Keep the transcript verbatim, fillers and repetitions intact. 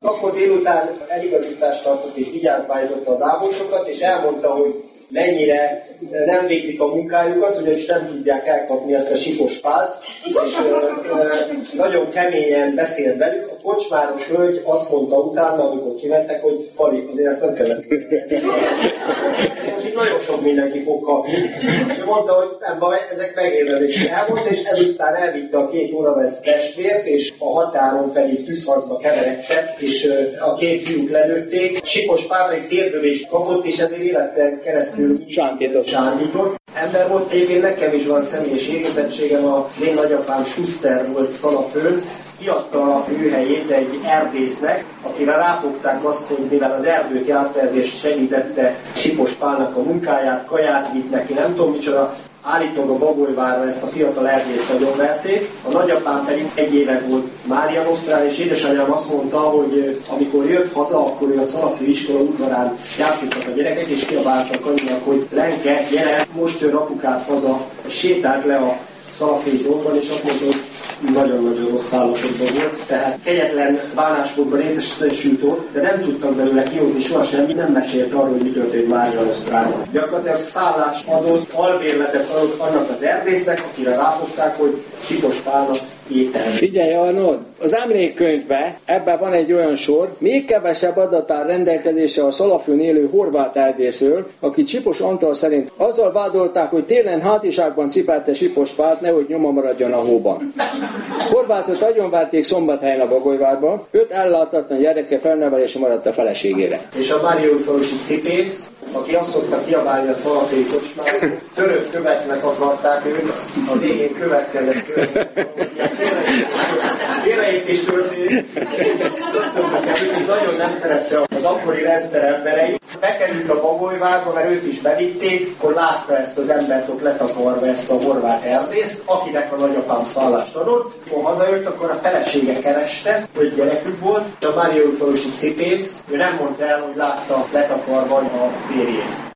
Akkor délután eligazítást tartott és vigyázba állította az ábosokat, és elmondta, hogy mennyire nem végzik a munkájukat, ugyanis nem tudják elkapni ezt a Sipos Pált, és ö, ö, nagyon keményen beszél velük. A kocsmáros hölgy azt mondta utána, amikor kimentek, hogy Pali, azért ezt nem kellett. Most itt nagyon sok mindenki fog kapni. És mondta, hogy nem baj, ezek megérvezés elmondta, és ezután elvitte a két óravesz testvért, és a határon pedig tűzharcba keveredtek, és a két fiút lelőtték. Sipos Pál egy térdövést kapott, és ezért életen keresztül sántított. sántított. Ember volt, egyébként nekem is van személyes érintettségem, az én nagyapám Schuster volt Szalaföld, kiadta a műhelyét egy erdésznek, akire ráfogták azt, hogy mivel az erdőt járta, ezért segítette Sipos Pálnak a munkáját, kaját vitt neki, nem tudom micsoda. Állítólag a Bagolyvárra ezt a fiatal erdészt nagyon verték, a nagyapám pedig egy éve volt Mária Nosztrán, és édesanyám azt mondta, hogy amikor jött haza, akkor ő a Szalafő iskola udvarán játszottak a gyerekek, és kiabáltak annak, hogy Lenke, gyere, most jön apukát haza, és sétált le a Szalafői dolgban, és azt mondta, hogy nagyon-nagyon rossz állapotban volt, tehát kegyetlen bánásmódban értesült ott, de nem tudtak belőle kihozni sohasem, nem mesélt arról, hogy mi történt Mária Nosztrán. Gyakorlatilag szállást adott, albérletet adott annak az erdésznek, akire ráfogták, hogy Sipos Pálnak étel. Figyelj Arnold, az emlékkönyvben ebben van egy olyan sor, még kevesebb adat áll rendelkezésre a Szalafőn élő horvát erdészről, akit Sipos Antal szerint azzal vádolták, hogy télen hátizsákban cipelte Sipos Pált, nehogy nyoma maradjon a hóban. Horvátot agyonverték Szombathelyen a Bagolyvárba, öt elláthatatlan gyereke felnevelése maradt a feleségére. És a Máriófalusi cipész, aki azt szokta kiabálni a Szalafői kocsmáról, török követnek akarták őt, a végén következett követnek. Félreértés történt, nagyon nem szerette az akkori rendszer embereit. Bekerült a Bagolyvárba, mert őt is bevitték, akkor látta ezt az embert ott letakarva, ezt a horvát erdészt, akinek a nagyapám szállást adott. Ha hazajött, akkor a felesége kereste, hogy gyerekük volt, és a Máriófalusi cipész, ő nem mondta el, hogy látta letakarva a férjét.